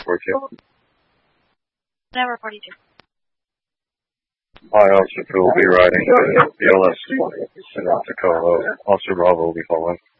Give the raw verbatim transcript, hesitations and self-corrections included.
forty-two. Number forty-two. Hi, Officer Phil will be riding the B L S in North Dakota. Officer Bravo will be following.